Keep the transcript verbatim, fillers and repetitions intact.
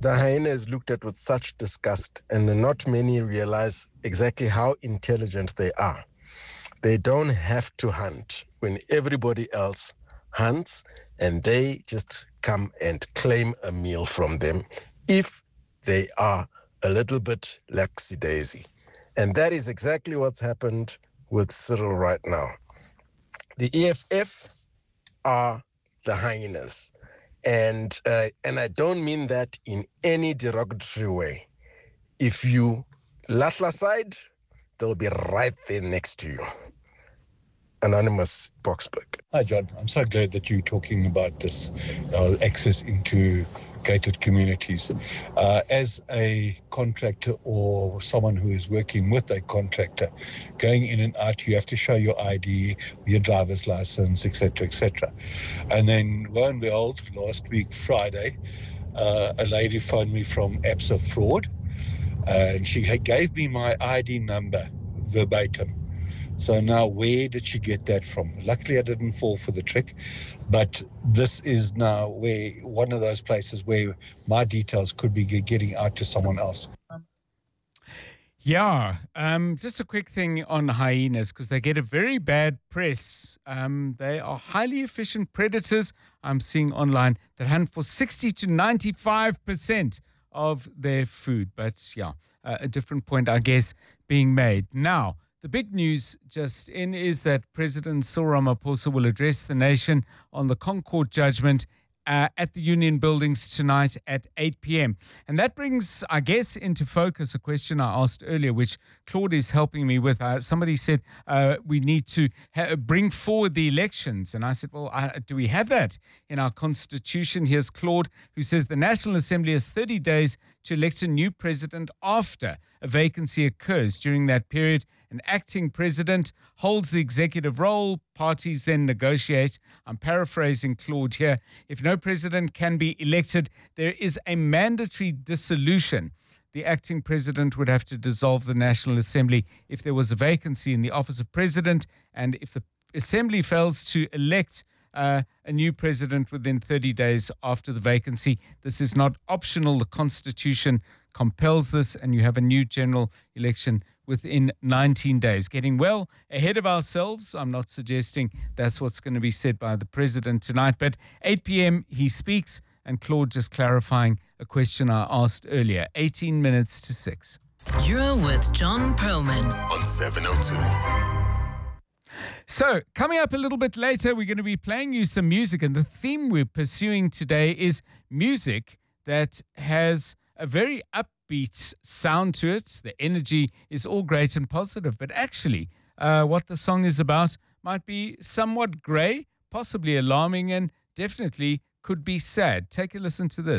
The hyena is looked at with such disgust, and not many realize exactly how intelligent they are. They don't have to hunt when everybody else hunts, and they just come and claim a meal from them if they are a little bit laxy-daisy. And that is exactly what's happened with Cyril right now. The E F F are the hyenas. And uh, and I don't mean that in any derogatory way. If you lash aside, they'll be right there next to you. Anonymous Boxburg. Hi, John. I'm so glad that you're talking about this uh, access into gated communities. Uh, as a contractor or someone who is working with a contractor, going in and out, you have to show your I D, your driver's license, et cetera, et cetera. And then, lo and behold, last week, Friday, uh, a lady phoned me from Absa Fraud, and she had- gave me my I D number verbatim. So now, where did she get that from? Luckily, I didn't fall for the trick, but this is now where one of those places where my details could be ge- getting out to someone else. Yeah, um, just a quick thing on hyenas, because they get a very bad press. Um, they are highly efficient predators, I'm seeing online, that hunt for sixty to ninety-five percent of their food. But yeah, uh, a different point, I guess, being made. Now, the big news just in is that President Cyril Ramaphosa will address the nation on the Concord judgment uh, at the Union Buildings tonight at eight p.m. And that brings, I guess, into focus a question I asked earlier, which Claude is helping me with. Uh, somebody said uh, we need to ha- bring forward the elections. And I said, well, uh, do we have that in our constitution? Here's Claude, who says the National Assembly has thirty days to elect a new president after a vacancy occurs. During that period, an acting president holds the executive role. Parties then negotiate. I'm paraphrasing Claude here. If no president can be elected, there is a mandatory dissolution. The acting president would have to dissolve the National Assembly if there was a vacancy in the office of president, and if the assembly fails to elect uh, a new president within thirty days after the vacancy. This is not optional. The Constitution compels this, and you have a new general election within nineteen days. Getting well ahead of ourselves. I'm not suggesting that's what's going to be said by the president tonight, but eight p.m. he speaks, and Claude just clarifying a question I asked earlier. eighteen minutes to six. You're with John Perlman on seven oh two. So, coming up a little bit later, we're going to be playing you some music, and the theme we're pursuing today is music that has a very upbeat sound to it. The energy is all great and positive, but actually, uh, what the song is about might be somewhat grey, possibly alarming, and definitely could be sad. Take a listen to this.